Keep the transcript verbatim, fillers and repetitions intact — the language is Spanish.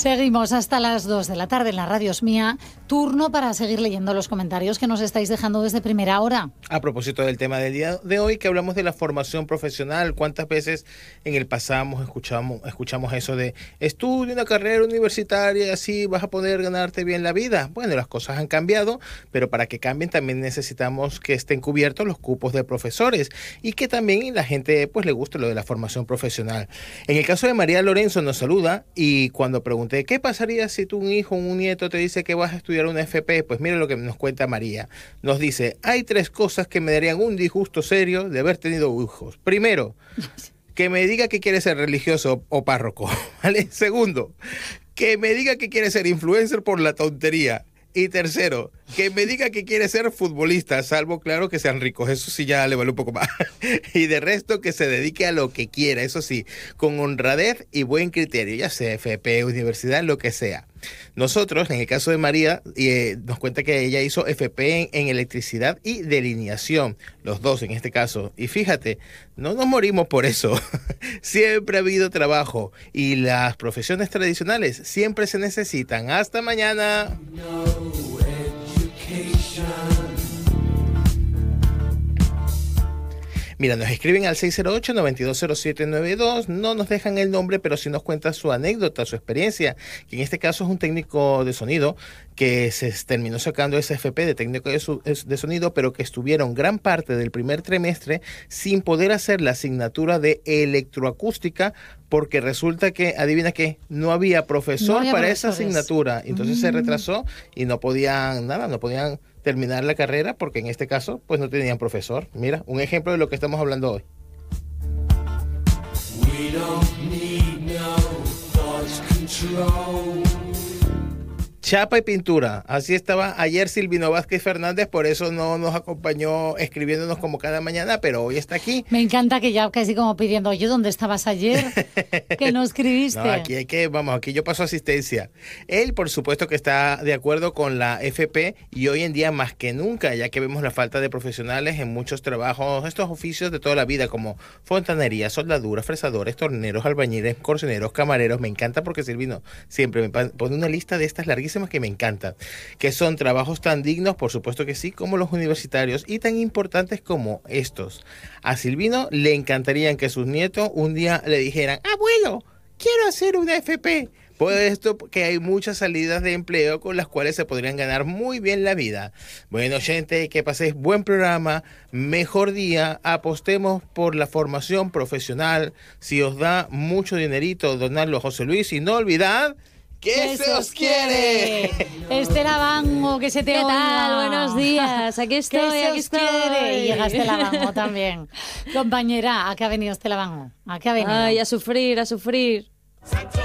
Seguimos hasta las dos de la tarde en la Radio Es Mía. Turno para seguir leyendo los comentarios que nos estáis dejando desde primera hora. A propósito del tema del día de hoy, que hablamos de la formación profesional, ¿cuántas veces en el pasado escuchamos, escuchamos eso de estudia una carrera universitaria y así vas a poder ganarte bien la vida? Bueno, las cosas han cambiado, pero para que cambien también necesitamos que estén cubiertos los cupos de profesores y que también la gente pues le guste lo de la formación profesional. En el caso de María Lorenzo nos saluda y cuando pregunté ¿qué pasaría si tu un hijo o un nieto te dice que vas a estudiar una F P? Pues mira lo que nos cuenta María. Nos dice, hay tres cosas que me darían un disgusto serio de haber tenido hijos. Primero, que me diga que quiere ser religioso o párroco, ¿vale? Segundo, que me diga que quiere ser influencer por la tontería. Y tercero, que me diga que quiere ser futbolista, salvo, claro, que sean ricos. Eso sí ya le vale un poco más. Y de resto, que se dedique a lo que quiera. Eso sí, con honradez y buen criterio. Ya sea F P, universidad, lo que sea. Nosotros, en el caso de María, eh, nos cuenta que ella hizo F P en, en electricidad y delineación. Los dos, en este caso. Y fíjate, no nos morimos por eso. Siempre ha habido trabajo. Y las profesiones tradicionales siempre se necesitan. Hasta mañana. Mira, nos escriben al seis cero ocho, nueve dos cero siete nueve dos, no nos dejan el nombre, pero sí nos cuentan su anécdota, su experiencia, que en este caso es un técnico de sonido que se terminó sacando ese F P de técnico de, su, de sonido, pero que estuvieron gran parte del primer trimestre sin poder hacer la asignatura de electroacústica porque resulta que, adivina qué, no había profesor no había para esa asignatura, entonces mm. se retrasó y no podían, nada, no podían terminar la carrera porque en este caso pues no tenían profesor. Mira, un ejemplo de lo que estamos hablando hoy. We don't need no thought control. Chapa y pintura. Así estaba ayer Silvino Vázquez Fernández, por eso no nos acompañó escribiéndonos como cada mañana, pero hoy está aquí. Me encanta que ya casi como pidiendo, oye, ¿dónde estabas ayer? Que no escribiste. No, aquí hay que, vamos, aquí yo paso asistencia. Él, por supuesto que está de acuerdo con la F P y hoy en día más que nunca, ya que vemos la falta de profesionales en muchos trabajos, estos oficios de toda la vida como fontanería, soldadura, fresadores, torneros, albañiles, cocineros, camareros. Me encanta porque Silvino siempre me pone una lista de estas larguísimas que me encantan, que son trabajos tan dignos, por supuesto que sí, como los universitarios y tan importantes como estos. A Silvino le encantaría que sus nietos un día le dijeran, abuelo, quiero hacer una F P. Por esto que hay muchas salidas de empleo con las cuales se podrían ganar muy bien la vida. Bueno, gente, que paséis buen programa, mejor día, apostemos por la formación profesional. Si os da mucho dinerito, donadlo a José Luis y no olvidad ¿qué se os quiere? Estela Bango, que se te ¿Qué oiga. tal? Buenos días, aquí estoy, ¿Qué se aquí os estoy. quiere? Y llega Estela Bango también. Compañera, ¿a qué ha venido Estela Bango? ¿A qué ha venido? Ay, a sufrir, a sufrir.